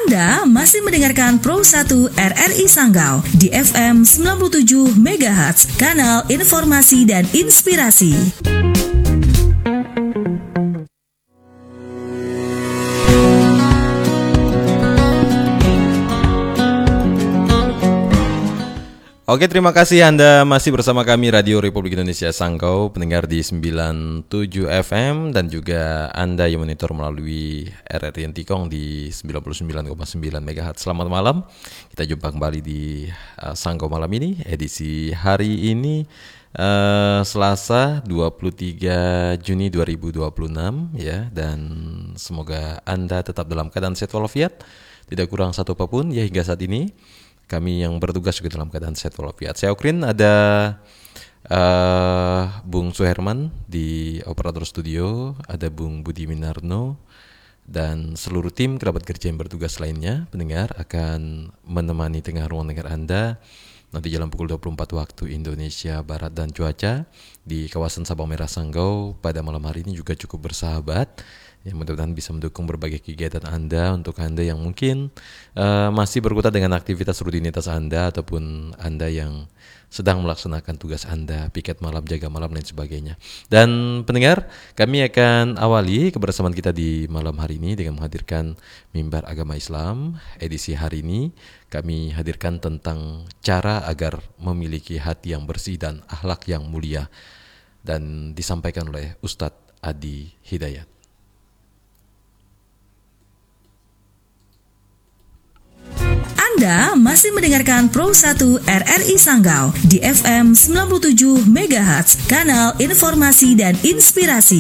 Anda masih mendengarkan Pro 1 RRI Sanggau di FM 97 MHz, kanal informasi dan inspirasi. Oke, terima kasih Anda masih bersama kami Radio Republik Indonesia Sanggau, pendengar di 97 FM, dan juga Anda yang monitor melalui RRI Entikong di 99,9 MHz. Selamat malam, kita jumpa kembali di Sanggau malam ini, edisi hari ini Selasa 23 Juni 2026 ya, dan semoga Anda tetap dalam keadaan sehat walafiat, tidak kurang satu apapun ya hingga saat ini. Kami yang bertugas juga dalam keadaan sehat walafiat. Saya Okrin, ada Bung Suherman di operator studio, ada Bung Budi Minarno, dan seluruh tim kerabat kerja yang bertugas lainnya, pendengar, akan menemani tengah ruang dengar Anda nanti dalam pukul 24 waktu Indonesia Barat, dan cuaca di kawasan Sabang Merah Sanggau pada malam hari ini juga cukup bersahabat. Yang mudah-mudahan bisa mendukung berbagai kegiatan Anda untuk Anda yang mungkin masih berkutat dengan aktivitas rutinitas Anda, ataupun Anda yang sedang melaksanakan tugas Anda, piket malam, jaga malam, dan sebagainya. Dan pendengar, kami akan awali kebersamaan kita di malam hari ini dengan menghadirkan Mimbar Agama Islam. Edisi hari ini kami hadirkan tentang cara agar memiliki hati yang bersih dan akhlak yang mulia, dan disampaikan oleh Ustadz Adi Hidayat. Anda masih mendengarkan Pro 1 RRI Sanggau di FM 97 MHz, kanal informasi dan inspirasi.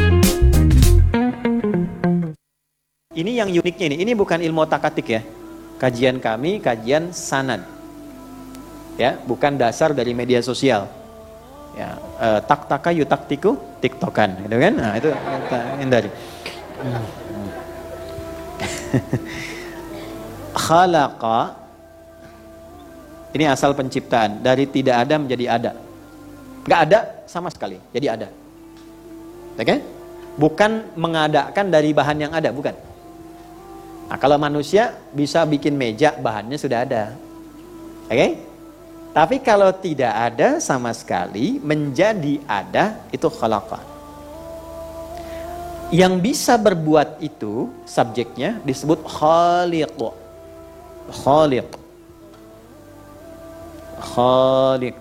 Ini yang uniknya ini bukan ilmu otak-atik ya. Kajian kami, kajian sanad. Ya, bukan dasar dari media sosial. Ya, tak-taka yutaktiku, tiktokan, gitu kan? Nah, itu kita hindari. Khalaqa, ini asal penciptaan, dari tidak ada menjadi ada. Nggak ada sama sekali, jadi ada. Oke? Bukan mengadakan dari bahan yang ada, bukan. Nah, kalau manusia bisa bikin meja, bahannya sudah ada. Oke? Tapi kalau tidak ada sama sekali menjadi ada, itu khalaqa. Yang bisa berbuat itu, subjeknya disebut khaliq. Khaliq. Khaliq.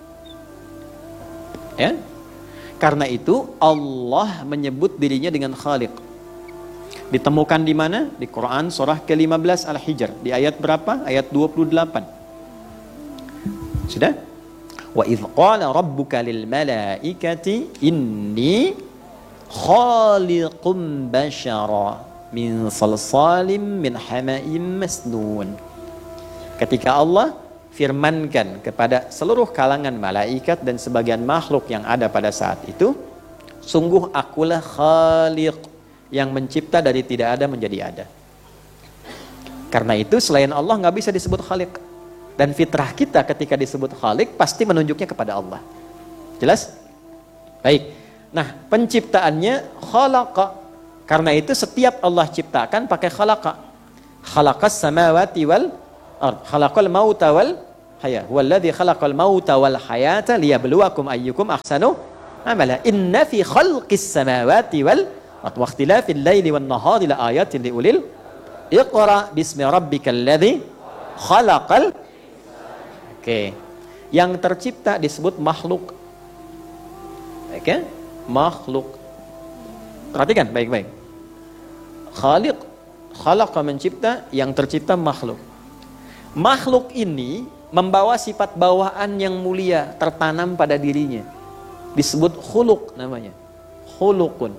Ya? Karena itu Allah menyebut dirinya dengan Khaliq. Ditemukan di mana? Di Quran surah ke-15 Al-Hijr. Di ayat berapa? Ayat 28. Sudah? Wa idh qala rabbuka lil malaikati inni khaliqum basyara min salsalim min hama'im masnun. Ketika Allah firmankan kepada seluruh kalangan malaikat dan sebagian makhluk yang ada pada saat itu, sungguh akulah Khaliq yang mencipta dari tidak ada menjadi ada. Karena itu selain Allah nggak bisa disebut Khaliq. Dan fitrah kita ketika disebut Khaliq pasti menunjuknya kepada Allah. Jelas? Baik. Nah, penciptaannya khalaqa. Karena itu setiap Allah ciptakan pakai khalaqa. Khalaqas samawati wal ard, khalaqal mauta wal haya. Huwallazi khalaqal mauta wal hayata liyabluwakum ayyukum ahsanu amala. Inna fi khalqis samawati wal ard wa ikhtilafil laili wan nahari la ayatin liulil iqra bismi rabbikal ladzi khalaqal. Oke. Yang tercipta disebut makhluk. Oke? Makhluk. Perhatikan baik-baik. Khaliq, khalaqa mencipta, yang tercipta makhluk. Makhluk ini membawa sifat bawaan yang mulia tertanam pada dirinya. Disebut khuluq namanya. Khuluqun.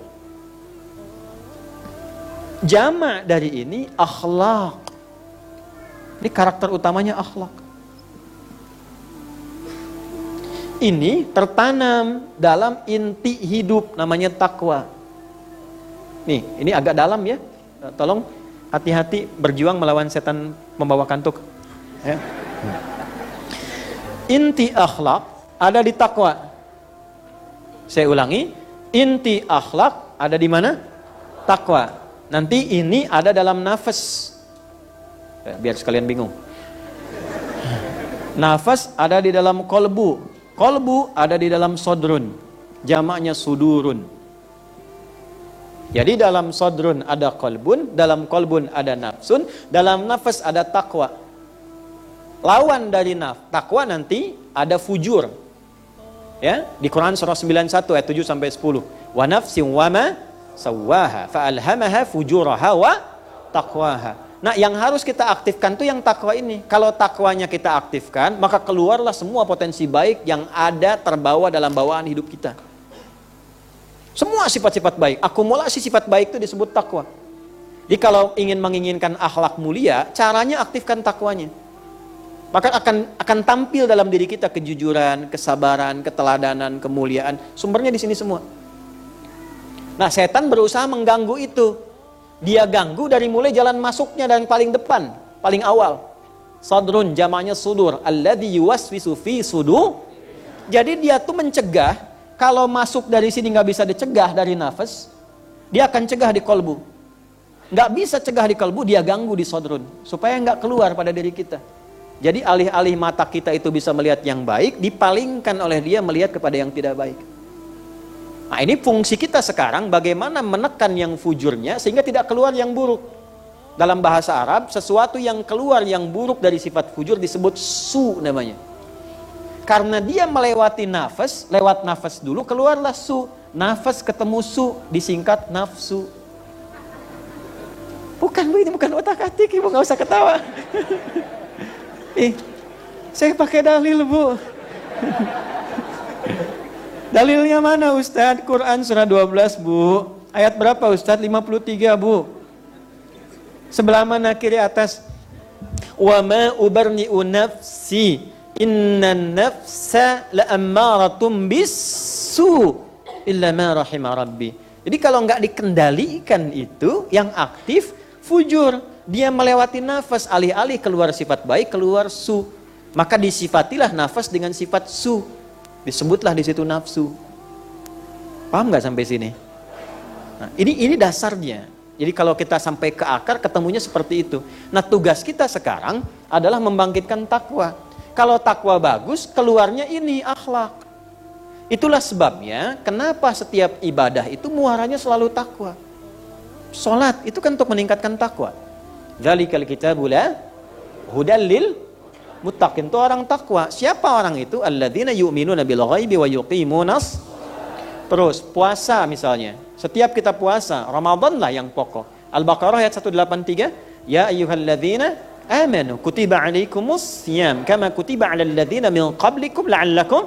Jama' dari ini akhlak. Ini karakter utamanya akhlak. Ini tertanam dalam inti hidup namanya takwa. Nih, ini agak dalam ya. Tolong hati-hati berjuang melawan setan membawa kantuk. Ya. Inti akhlak ada di takwa. Saya ulangi, inti akhlak ada di mana? Takwa. Nanti ini ada dalam nafas. Biar sekalian bingung. Nafas ada di dalam kolbu. Kolbu ada di dalam sodrun. Jamaknya sudurun. Jadi dalam sodrun ada kolbun, dalam kolbun ada nafsun, dalam nafas ada takwa. Lawan dari takwa nanti ada fujur. Ya, di Quran surah 91 ayat 7 sampai 10. Wa nafsin wa ma sawwaha fa alhamaha fujuraha wa taqwaha. Nah, yang harus kita aktifkan tuh yang takwa ini. Kalau takwanya kita aktifkan, maka keluarlah semua potensi baik yang ada terbawa dalam bawaan hidup kita. Semua sifat-sifat baik, akumulasi sifat baik itu disebut takwa. Jadi kalau ingin menginginkan akhlak mulia, caranya aktifkan takwanya. Maka akan tampil dalam diri kita kejujuran, kesabaran, keteladanan, kemuliaan. Sumbernya di sini semua. Nah, setan berusaha mengganggu itu. Dia ganggu dari mulai jalan masuknya dan paling depan, paling awal. Sadrun jamaknya sudur, alladzi yuwaswisu fi sudur. Jadi dia tuh mencegah, kalau masuk dari sini nggak bisa dicegah dari nafas, dia akan cegah di kolbu. Nggak bisa cegah di kolbu, dia ganggu di sadrun, supaya nggak keluar pada diri kita. Jadi alih-alih mata kita itu bisa melihat yang baik, dipalingkan oleh dia melihat kepada yang tidak baik. Nah, ini fungsi kita sekarang bagaimana menekan yang fujurnya sehingga tidak keluar yang buruk. Dalam bahasa Arab, sesuatu yang keluar yang buruk dari sifat fujur disebut su namanya. Karena dia melewati nafas, lewat nafas dulu keluarlah su. Nafas ketemu su disingkat nafsu. Bukan Bu, ini bukan otak-atik, Ibu nggak usah ketawa. Saya pakai dalil Bu. Dalilnya mana Ustadz? Quran surah 12 Bu. Ayat berapa Ustadz? 53 Bu. Sebelah mana kiri atas? Wa ma ubarni'u nafsi innan nafsa la'ammaratum bisu illa ma rahima rabbi. Jadi kalau nggak dikendalikan itu, yang aktif fujur. Dia melewati nafas, alih-alih keluar sifat baik, keluar su. Maka disifatilah nafas dengan sifat su. Disebutlah di situ nafsu. Paham nggak sampai sini? Nah, ini dasarnya. Jadi kalau kita sampai ke akar, ketemunya seperti itu. Nah, tugas kita sekarang adalah membangkitkan takwa. Kalau takwa bagus, keluarnya ini akhlak. Itulah sebabnya kenapa setiap ibadah itu muaranya selalu takwa. Salat itu kan untuk meningkatkan takwa. Dzalikal kitabu la hudal lil muttaqin, itu orang takwa. Siapa orang itu? Alladzina yu'minuna bil ghaibi wa yuqimunas. Terus puasa misalnya. Setiap kita puasa, Ramadan lah yang pokok. Al-Baqarah ayat 183, ya ayyuhalladzina amanu kutiba alaikumus siyam kama kutiba alal ladzina min qablikum la'allakum.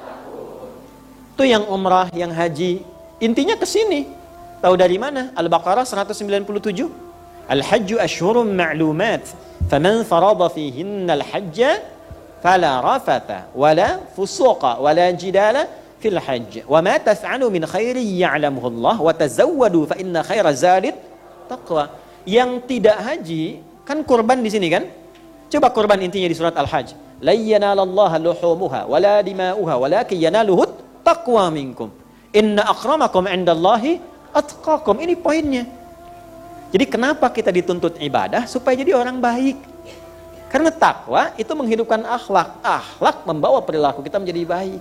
Itu yang umrah, yang haji. Intinya ke sini. Tahu dari mana? Al-Baqarah 197. Al-hajju asyhurun ma'lumat. Faman farada fihinna al-hajja fala rafata wala fusuqa wala jidala fil hajj wa ma taf'alu min khairin ya'lamuhu Allah wa tazawwadu fa inna khaira zadit taqwa. Yang tidak haji kan kurban di sini kan? Coba kurban intinya di surat Al-Hajj. La yanalallaha luhumuha wala dima'uha walakin yanaluhu taqwa minkum. Inna akramakum 'indallahi atqakum. Ini poinnya. Jadi kenapa kita dituntut ibadah? Supaya jadi orang baik. Karena takwa itu menghidupkan akhlak. Akhlak membawa perilaku kita menjadi baik.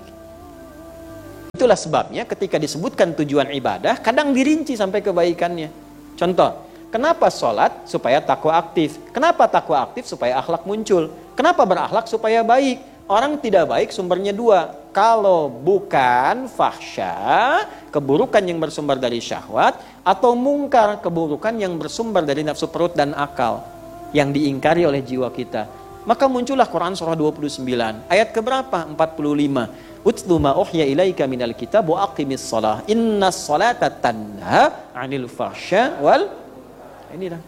Itulah sebabnya ketika disebutkan tujuan ibadah, kadang dirinci sampai kebaikannya. Contoh, kenapa sholat? Supaya takwa aktif. Kenapa takwa aktif? Supaya akhlak muncul. Kenapa berakhlak? Supaya baik. Orang tidak baik sumbernya dua. Kalau bukan fahsya, keburukan yang bersumber dari syahwat, atau mungkar, keburukan yang bersumber dari nafsu perut dan akal yang diingkari oleh jiwa kita. Maka muncullah Quran surah 29. Ayat keberapa? 45. Utlu ma uhya ilaika minal kitab wa aqimis shalah. Innas salata tanha 'anil fahsya wal. Inilah.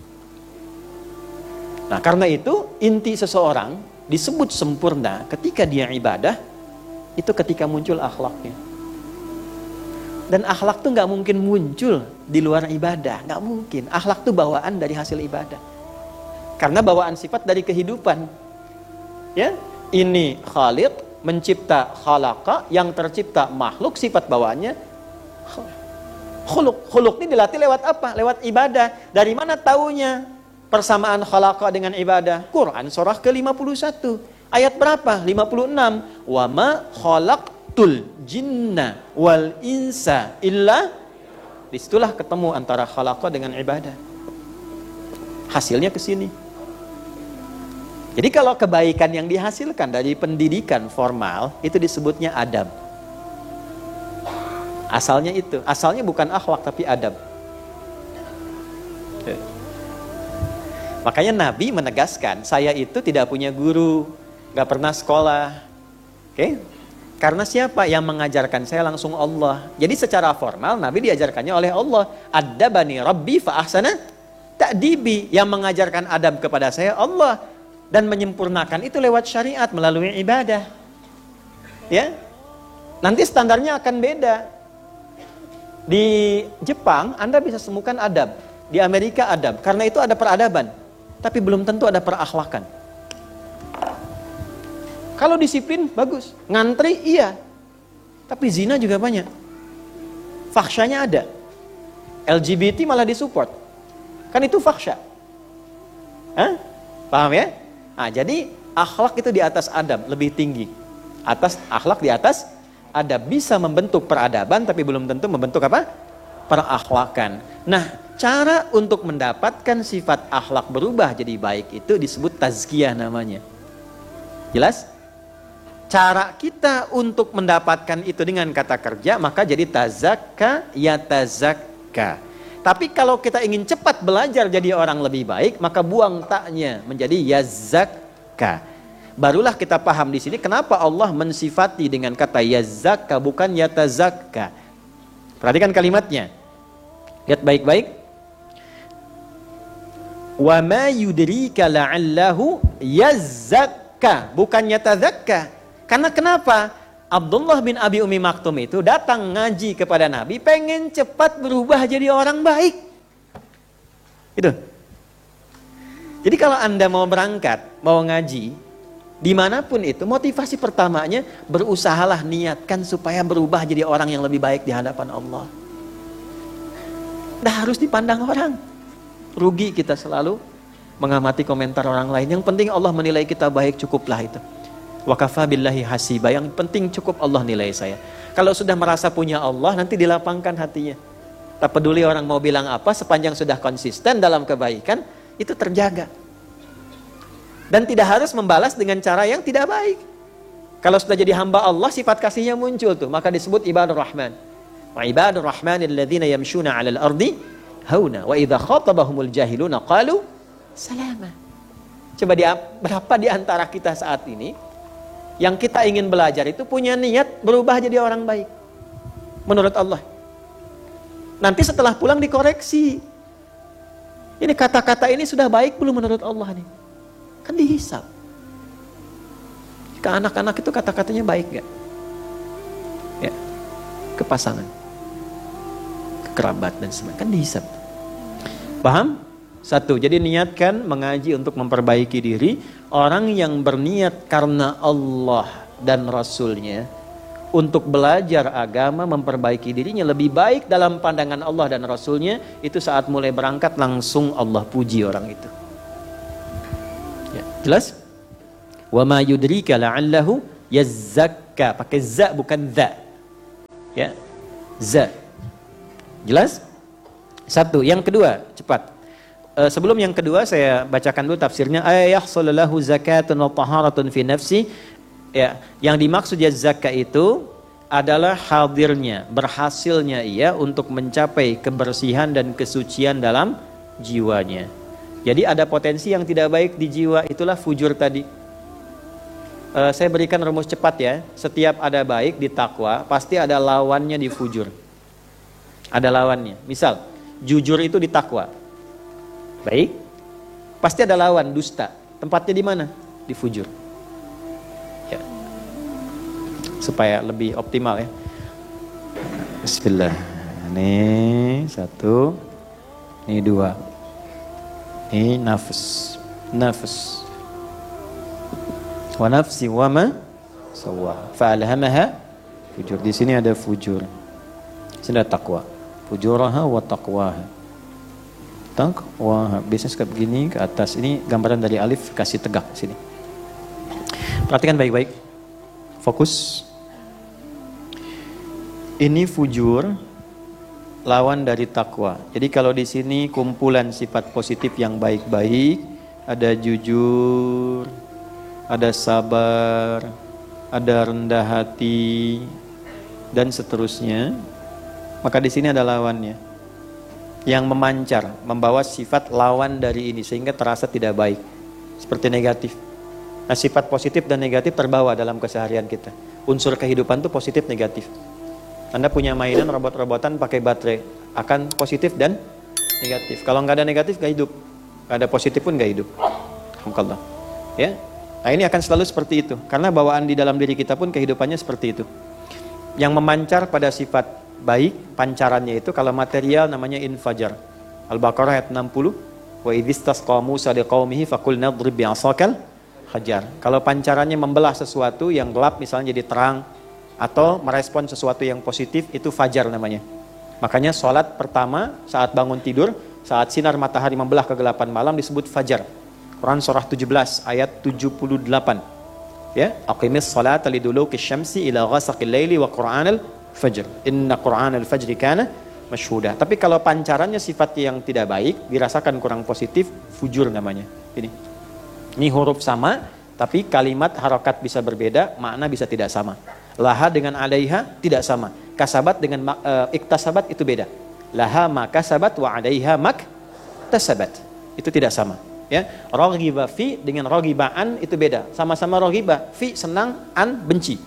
Nah, karena itu inti seseorang disebut sempurna ketika dia ibadah, itu ketika muncul akhlaknya. Dan akhlak tuh nggak mungkin muncul di luar ibadah, nggak mungkin. Akhlak tuh bawaan dari hasil ibadah. Karena bawaan sifat dari kehidupan. Ya, ini Khaliq mencipta khalaqa, yang tercipta makhluk, sifat bawaannya khuluk. Khuluk ini dilatih lewat apa? Lewat ibadah. Dari mana taunya? persamaan khalaqa dengan ibadah? Quran surah ke-51. Ayat berapa? 56. Wa ma khalaqtul jinna wal insa illa. Disitulah ketemu antara khalaqa dengan ibadah. Hasilnya ke sini. Jadi kalau kebaikan yang dihasilkan dari pendidikan formal itu disebutnya adab. Asalnya itu. Asalnya bukan akhlak tapi adab. Makanya Nabi menegaskan, saya itu tidak punya guru, gak pernah sekolah. Oke? Karena siapa yang mengajarkan saya? Langsung Allah. Jadi secara formal Nabi diajarkannya oleh Allah. Addabani Rabbi fa ahsana ta'dibi. Yang mengajarkan adab kepada saya Allah, dan menyempurnakan itu lewat syariat melalui ibadah. Ya. Nanti standarnya akan beda. Di Jepang Anda bisa temukan adab, di Amerika adab. Karena itu ada peradaban. Tapi belum tentu ada perakhlakan. Kalau disiplin bagus, ngantri iya, tapi zina juga banyak, fahsyanya ada, LGBT malah disupport, kan itu fahsya. Paham ya? Nah, jadi akhlak itu di atas adab, lebih tinggi. Akhlak di atas adab, bisa membentuk peradaban, tapi belum tentu membentuk apa? Perakhlakan. Nah, cara untuk mendapatkan sifat akhlak berubah jadi baik itu disebut tazkiyah namanya. Jelas? Cara kita untuk mendapatkan itu dengan kata kerja, maka jadi tazakka yatazakka. Tapi kalau kita ingin cepat belajar jadi orang lebih baik, maka buang taknya menjadi yazakka. Barulah kita paham di sini kenapa Allah mensifati dengan kata yazakka bukan yatazakka. Perhatikan kalimatnya. Lihat baik-baik. Wa ma yudrika la'allahu yazakka, bukan yatazakka. Karena kenapa? Abdullah bin Abi Umi Maktum itu datang ngaji kepada Nabi, pengen cepat berubah jadi orang baik. Itu. Jadi kalau Anda mau berangkat, mau ngaji, dimanapun itu, motivasi pertamanya, berusahalah niatkan supaya berubah jadi orang yang lebih baik di hadapan Allah. Tidak harus dipandang orang. Rugi kita selalu mengamati komentar orang lain. Yang penting Allah menilai kita baik, cukuplah itu. Wa kafa billahi hasiba, yang penting cukup Allah nilai saya. Kalau sudah merasa punya Allah, nanti dilapangkan hatinya. Tak peduli orang mau bilang apa, sepanjang sudah konsisten dalam kebaikan, itu terjaga. Dan tidak harus membalas dengan cara yang tidak baik. Kalau sudah jadi hamba Allah, sifat kasihnya muncul tuh, maka disebut ibadur rahman. Wa ibadur rahmanil ladzina yamshuna 'alal ardi hauna wa idza khatabahumul jahiluna qalu salama. Coba berapa di antara kita saat ini yang kita ingin belajar itu punya niat berubah jadi orang baik menurut Allah. Nanti setelah pulang dikoreksi. Ini kata-kata ini sudah baik belum menurut Allah nih? Kan dihisab. Ke anak-anak itu kata-katanya baik gak? Ya. Ke pasangan, ke kerabat dan sebagainya, kan dihisab. Paham? Satu, jadi niatkan mengaji untuk memperbaiki diri. Orang yang berniat karena Allah dan Rasulnya untuk belajar agama, memperbaiki dirinya lebih baik dalam pandangan Allah dan Rasulnya, itu saat mulai berangkat langsung Allah puji orang itu. Ya, jelas? Wa ma yudrika la'allahu yazakka, pakai za bukan za. Ya, za. Jelas? Satu, yang kedua, cepat. Sebelum yang kedua saya bacakan dulu tafsirnya. Ayahsulallahu zakatun wa taharatun fi nafsi. Ya, yang dimaksud ya zakat itu adalah hadirnya, berhasilnya ia untuk mencapai kebersihan dan kesucian dalam jiwanya. Jadi ada potensi yang tidak baik di jiwa, itulah fujur tadi. Saya berikan rumus cepat ya. Setiap ada baik di takwa, pasti ada lawannya di fujur. Ada lawannya. Misal, jujur itu di takwa. Baik, pasti ada lawan dusta. Tempatnya di mana? Di fujur. Ya. Supaya lebih optimal ya. Bismillah. Ini satu, ini dua, ini nafs, nafs. Wa nafsi wa ma sawa. Fa'alhamaha fujur. Di sini ada fujur. Di sini ada takwa. Fujuraha wa taqwaha. Taqwa. Biasanya suka begini ke atas. Ini gambaran dari alif, kasih tegak sini. Perhatikan baik-baik. Fokus. Ini fujur, lawan dari takwa. Jadi kalau di sini kumpulan sifat positif yang baik-baik, ada jujur, ada sabar, ada rendah hati, dan seterusnya. Maka di sini ada lawannya yang memancar, membawa sifat lawan dari ini sehingga terasa tidak baik, seperti negatif. Nah, sifat positif dan negatif terbawa dalam keseharian kita. Unsur kehidupan itu positif negatif. Anda punya mainan robot-robotan pakai baterai, akan positif dan negatif. Kalau nggak ada negatif nggak hidup, nggak ada positif pun nggak hidup. Alhamdulillah. Ya, nah ini akan selalu seperti itu, karena bawaan di dalam diri kita pun kehidupannya seperti itu. Yang memancar pada sifat baik, pancarannya itu kalau material namanya infajar. Al-Baqarah ayat 60, wa idzistasqa Musa liqaumihi faqulna idrib bi'asakal hajar. Kalau pancarannya membelah sesuatu yang gelap misalnya jadi terang, atau merespon sesuatu yang positif, itu fajar namanya. Makanya sholat pertama saat bangun tidur, saat sinar matahari membelah kegelapan malam disebut fajar. Quran surah 17 ayat 78. Ya, aqimis sholata liduluki syamsi ila ghasaqil laili wa qur'anal fajr. Inna qur'anal fajri kana masyhuda. Tapi kalau pancarannya sifat yang tidak baik, dirasakan kurang positif, fujur namanya. Ini huruf sama, tapi kalimat harokat bisa berbeda, makna bisa tidak sama. Laha dengan alaiha tidak sama. Kasabat dengan iktasabat itu beda. Laha makasabat wa alaiha maktasabat. Itu tidak sama. Ya, raghiba fi dengan raghibaan itu beda. Sama-sama raghiba, fi senang, an benci.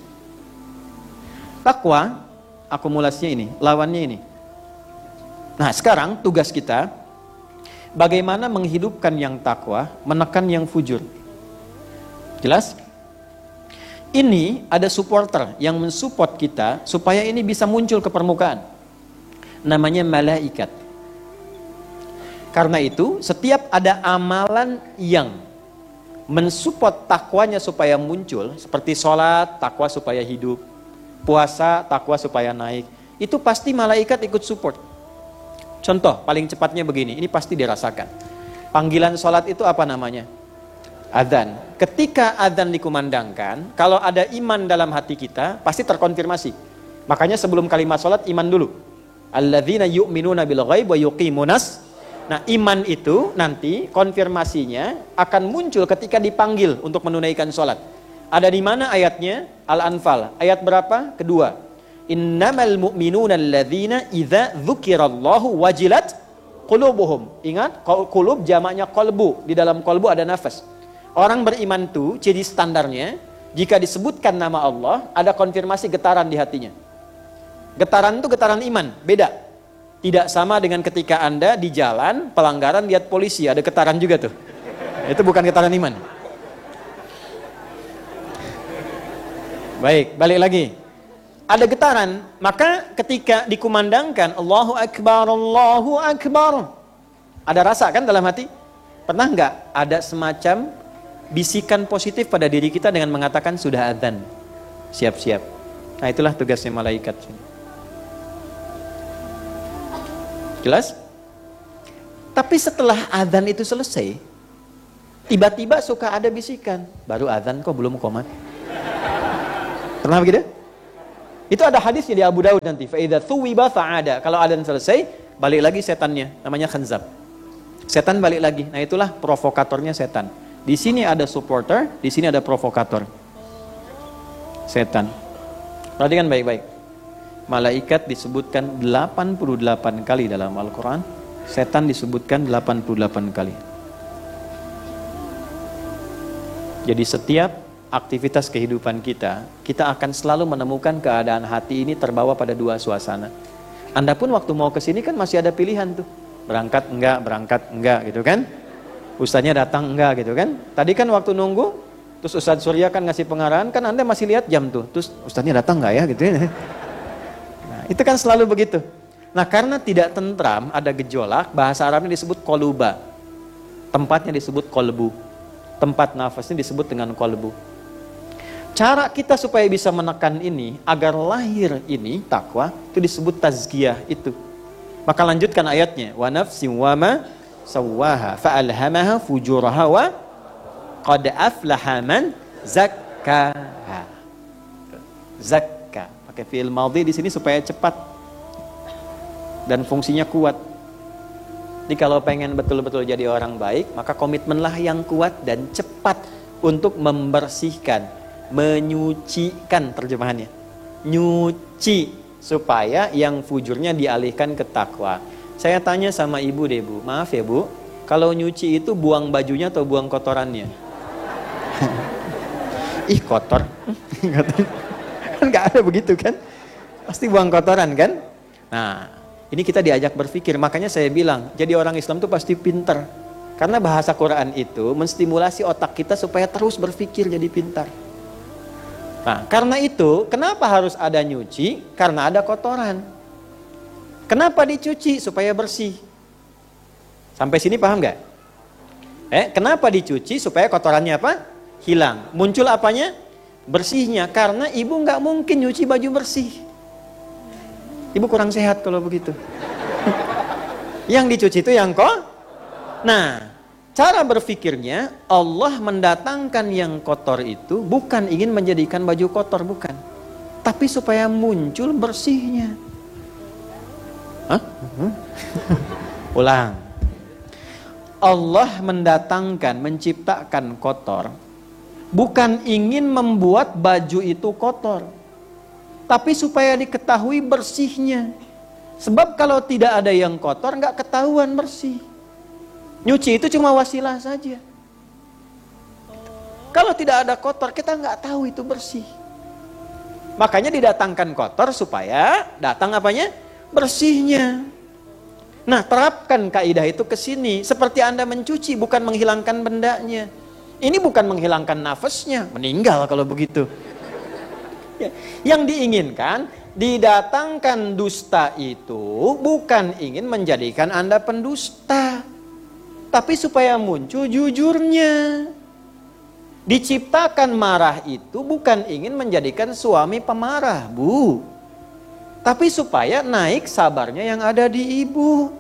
Takwa akumulasinya ini, lawannya ini. Nah, sekarang tugas kita bagaimana menghidupkan yang takwa, menekan yang fujur. Jelas? Ini ada supporter yang mensupport kita supaya ini bisa muncul ke permukaan. Namanya malaikat. Karena itu, setiap ada amalan yang mensupport takwanya supaya muncul, seperti sholat, takwa supaya hidup, puasa, takwa supaya naik, itu pasti malaikat ikut support. Contoh paling cepatnya begini, ini pasti dirasakan. Panggilan sholat itu apa namanya? Adzan. Ketika adzan dikumandangkan, kalau ada iman dalam hati kita, pasti terkonfirmasi. Makanya sebelum kalimat sholat, iman dulu. Alladzina yu'minuna bil ghaib wa yuqimunas. Nah, iman itu nanti konfirmasinya akan muncul ketika dipanggil untuk menunaikan sholat. Ada di mana ayatnya? Al-Anfal. Ayat berapa? Kedua. Innamal mu'minuna alladzina idza dzukirallahu wajilat qulubuhum. Ingat, qulub jamaknya qalbu. Di dalam qalbu ada nafas. Orang beriman itu ciri standarnya, jika disebutkan nama Allah, ada konfirmasi getaran di hatinya. Getaran itu getaran iman, beda. Tidak sama dengan ketika Anda di jalan, pelanggaran, lihat polisi, ada getaran juga tuh. Itu bukan getaran iman. Baik, balik lagi. Ada getaran, maka ketika dikumandangkan Allahu Akbar, Allahu Akbar, ada rasa kan dalam hati? Pernah nggak ada semacam bisikan positif pada diri kita dengan mengatakan sudah adzan, siap-siap. Nah, itulah tugasnya malaikat. Jelas? Tapi setelah adzan itu selesai, tiba-tiba suka ada bisikan, baru adzan kok belum qomat. Pernah begitu? Itu ada hadisnya di Abu Daud nanti. Fa idza thuwiba fa'ada. Kalau adzan selesai, balik lagi setannya, namanya khanzab. Setan balik lagi. Nah, itulah provokatornya setan. Di sini ada supporter, di sini ada provokator. Setan. Perhatikan baik-baik. Malaikat disebutkan 88 kali dalam Al-Quran. Setan disebutkan 88 kali. Jadi setiap aktivitas kehidupan kita, kita akan selalu menemukan keadaan hati ini terbawa pada dua suasana. Anda pun waktu mau ke sini kan masih ada pilihan tuh. Berangkat enggak gitu kan? Ustadznya datang enggak gitu kan? Tadi kan waktu nunggu, terus Ustadz Surya kan ngasih pengarahan, kan Anda masih lihat jam tuh. Terus Ustadznya datang enggak ya gitu ya? Nah, itu kan selalu begitu. Nah, karena tidak tentram, ada gejolak, bahasa Arabnya disebut qoluba. Tempatnya disebut kolbu. Tempat nafasnya disebut dengan kolbu. Cara kita supaya bisa menekan ini, agar lahir ini, takwa, itu disebut tazkiyah itu. Maka lanjutkan ayatnya. Wa nafsim wa ma sawwaha fa'alhamaha fujuraha wa qad aflaha man zakkaha. Zakka pakai fi'il madhi di sini supaya cepat dan fungsinya kuat. Jadi kalau pengen betul-betul jadi orang baik, maka komitmenlah yang kuat dan cepat untuk membersihkan, menyucikan, terjemahannya nyuci, supaya yang fujurnya dialihkan ke takwa. Saya tanya sama ibu deh Bu, maaf ya Bu, kalau nyuci itu buang bajunya atau buang kotorannya? Ih kotor. Kan gak ada begitu kan, pasti buang kotoran kan. Nah ini kita diajak berpikir, makanya saya bilang jadi orang Islam itu pasti pintar, karena bahasa Quran itu menstimulasi otak kita supaya terus berpikir jadi pintar. Nah karena itu kenapa harus ada nyuci? Karena ada kotoran. Kenapa dicuci? Supaya bersih. Sampai sini paham gak? Kenapa dicuci? Supaya kotorannya apa? Hilang. Muncul apanya? Bersihnya. Karena ibu gak mungkin nyuci baju bersih. Ibu kurang sehat kalau begitu. Yang dicuci itu yang Nah, cara berpikirnya Allah mendatangkan yang kotor itu bukan ingin menjadikan baju kotor, bukan. Tapi supaya muncul bersihnya. Hah? Ulang. Allah mendatangkan, menciptakan kotor bukan ingin membuat baju itu kotor, tapi supaya diketahui bersihnya. Sebab kalau tidak ada yang kotor, nggak ketahuan bersih. Nyuci itu cuma wasilah saja. Kalau tidak ada kotor, kita nggak tahu itu bersih. Makanya didatangkan kotor supaya datang apanya? Bersihnya. Nah, terapkan kaidah itu ke sini. Seperti Anda mencuci, bukan menghilangkan bendanya. Ini bukan menghilangkan nafasnya, meninggal kalau begitu. Yang diinginkan, didatangkan dusta itu bukan ingin menjadikan Anda pendusta, tapi supaya muncul jujurnya. Diciptakan marah itu bukan ingin menjadikan suami pemarah, Bu, tapi supaya naik sabarnya yang ada di ibu.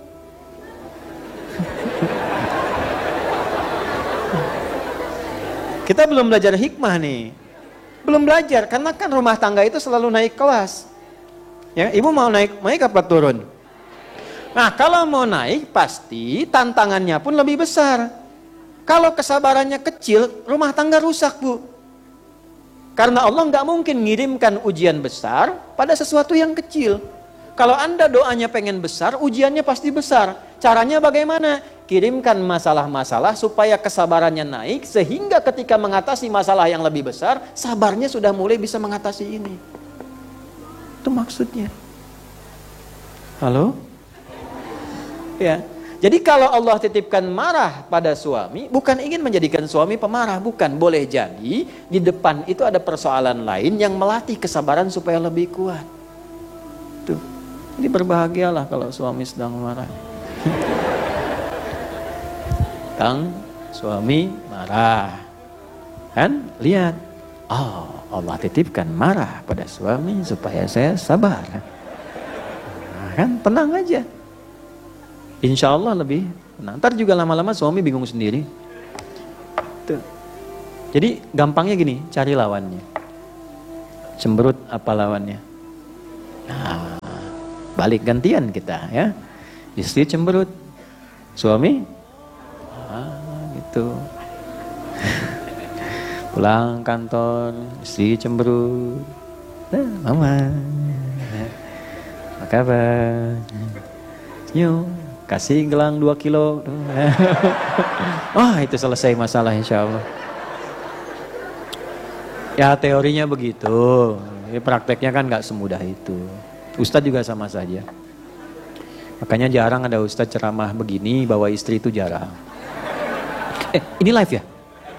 Kita belum belajar hikmah nih. Belum belajar, karena kan rumah tangga itu selalu naik kelas. Ya, ibu mau naik apa turun? Nah, kalau mau naik pasti tantangannya pun lebih besar. Kalau kesabarannya kecil, rumah tangga rusak, Bu. Karena Allah nggak mungkin ngirimkan ujian besar pada sesuatu yang kecil. Kalau Anda doanya pengen besar, ujiannya pasti besar. Caranya bagaimana? Kirimkan masalah-masalah supaya kesabarannya naik, sehingga ketika mengatasi masalah yang lebih besar, sabarnya sudah mulai bisa mengatasi ini. Itu maksudnya. Halo? Ya. Jadi kalau Allah titipkan marah pada suami, bukan ingin menjadikan suami pemarah, bukan. Boleh jadi di depan itu ada persoalan lain yang melatih kesabaran supaya lebih kuat. Tuh. Jadi berbahagialah kalau suami sedang marah. Kang, suami marah. Kan? Lihat. Oh, Allah titipkan marah pada suami supaya saya sabar. Nah, kan? Tenang aja. Insya Allah lebih tenang. Ntar juga lama-lama suami bingung sendiri. Tuh. Jadi gampangnya gini, cari lawannya. Cemberut apa lawannya? Nah, balik gantian kita ya. Istri cemberut, suami gitu. Pulang kantor, istri cemberut. Nah, mama, apa kabar? Yuk, kasih gelang 2 kilo. Wah, itu selesai masalah insya Allah. Ya teorinya begitu, prakteknya kan nggak semudah itu. Ustadz juga sama saja. Makanya jarang ada ustadz ceramah begini bawa istri, itu jarang. Ini live ya?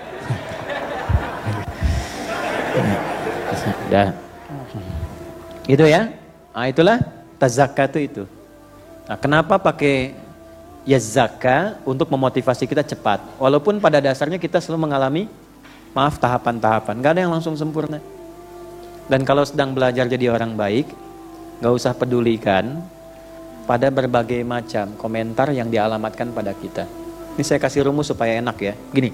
Ya. Itu ya. Nah, itulah tazakka itu. Nah, kenapa pakai ya zakka? Untuk memotivasi kita cepat. Walaupun pada dasarnya kita selalu mengalami tahapan-tahapan. Gak ada yang langsung sempurna. Dan kalau sedang belajar jadi orang baik, gak usah pedulikan pada berbagai macam komentar yang dialamatkan pada kita. Ini saya kasih rumus supaya enak ya. Gini,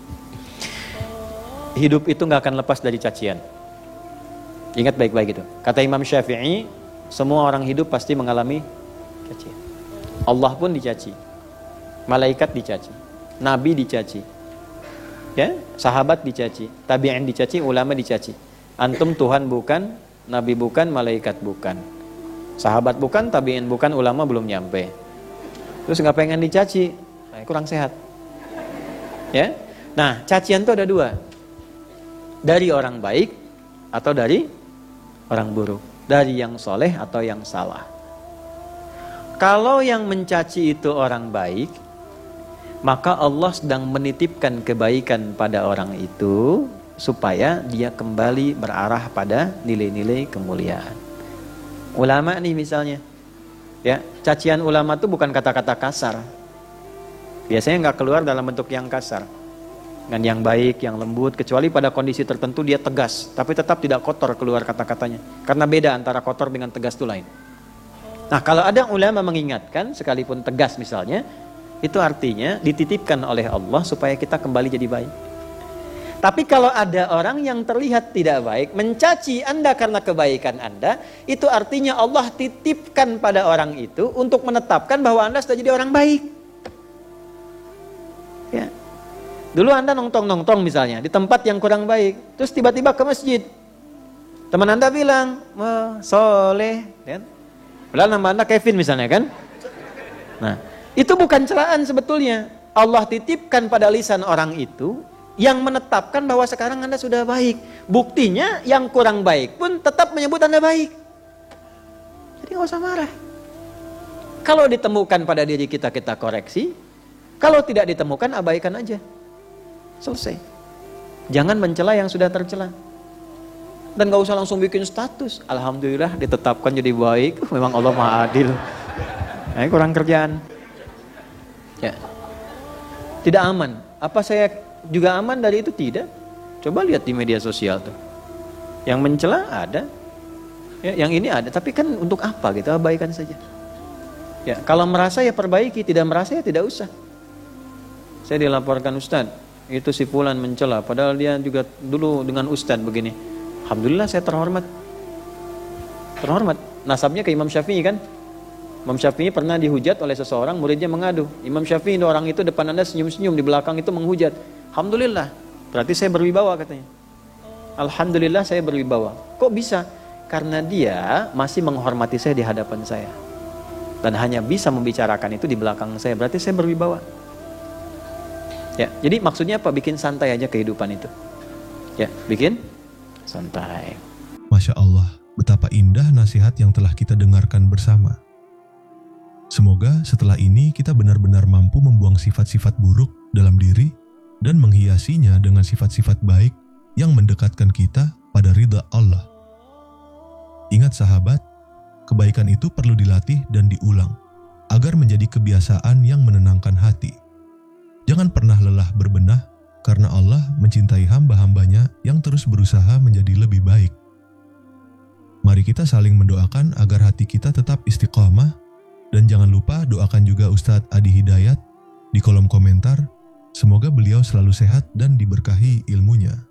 hidup itu gak akan lepas dari cacian. Ingat baik-baik itu. Kata Imam Syafi'i, semua orang hidup pasti mengalami cacian. Allah pun dicaci, malaikat dicaci, nabi dicaci, ya, sahabat dicaci, tabi'in dicaci, ulama dicaci. Antum Tuhan bukan, nabi bukan, malaikat bukan, sahabat bukan, tabi'in bukan, ulama belum nyampe. Terus nggak pengen dicaci, kurang sehat. Ya, nah cacian itu ada dua, dari orang baik atau dari orang buruk, dari yang soleh atau yang salah. Kalau yang mencaci itu orang baik, maka Allah sedang menitipkan kebaikan pada orang itu supaya dia kembali berarah pada nilai-nilai kemuliaan. Ulama nih misalnya, ya, cacian ulama itu bukan kata-kata kasar. Biasanya nggak keluar dalam bentuk yang kasar, dengan yang baik, yang lembut, kecuali pada kondisi tertentu dia tegas, tapi tetap tidak kotor keluar kata-katanya. Karena beda antara kotor dengan tegas itu lain. Nah, kalau ada ulama mengingatkan, sekalipun tegas misalnya, itu artinya dititipkan oleh Allah supaya kita kembali jadi baik. Tapi kalau ada orang yang terlihat tidak baik, mencaci Anda karena kebaikan Anda, itu artinya Allah titipkan pada orang itu untuk menetapkan bahwa Anda sudah jadi orang baik. Ya. Dulu Anda nongtong-nongtong misalnya, di tempat yang kurang baik, terus tiba-tiba ke masjid. Teman Anda bilang, soleh, kan? Padahal nama Anda Kevin misalnya kan. Nah, itu bukan celaan sebetulnya. Allah titipkan pada lisan orang itu yang menetapkan bahwa sekarang Anda sudah baik. Buktinya yang kurang baik pun tetap menyebut Anda baik. Jadi gak usah marah. Kalau ditemukan pada diri kita, kita koreksi. Kalau tidak ditemukan, abaikan aja. Selesai. Jangan mencela yang sudah tercela. Dan gak usah langsung bikin status. Alhamdulillah ditetapkan jadi baik. Memang Allah Maha Adil. Nah, kurang kerjaan. Ya. Tidak aman. Apa saya juga aman dari itu? Tidak. Coba lihat di media sosial tuh. Yang mencela ada. Ya, yang ini ada. Tapi kan untuk apa gitu? Abaikan saja. Ya, kalau merasa ya perbaiki. Tidak merasa ya tidak usah. Saya dilaporkan Ustadz, itu si fulan mencela. Padahal dia juga dulu dengan Ustadz begini. Alhamdulillah saya terhormat. Terhormat. Nasabnya ke Imam Syafi'i kan. Imam Syafi'i pernah dihujat oleh seseorang, muridnya mengadu. Imam Syafi'i orang itu depan Anda senyum-senyum, di belakang itu menghujat. Alhamdulillah. Berarti saya berwibawa katanya. Alhamdulillah saya berwibawa. Kok bisa? Karena dia masih menghormati saya di hadapan saya. Dan hanya bisa membicarakan itu di belakang saya. Berarti saya berwibawa. Ya, jadi maksudnya apa? Bikin santai aja kehidupan itu. Ya, bikin santai. Masya Allah, betapa indah nasihat yang telah kita dengarkan bersama. Semoga setelah ini kita benar-benar mampu membuang sifat-sifat buruk dalam diri dan menghiasinya dengan sifat-sifat baik yang mendekatkan kita pada ridha Allah. Ingat sahabat, kebaikan itu perlu dilatih dan diulang agar menjadi kebiasaan yang menenangkan hati. Jangan pernah lelah berbenah, karena Allah mencintai hamba-hambanya yang terus berusaha menjadi lebih baik. Mari kita saling mendoakan agar hati kita tetap istiqamah, dan jangan lupa doakan juga Ustadz Adi Hidayat di kolom komentar. Semoga beliau selalu sehat dan diberkahi ilmunya.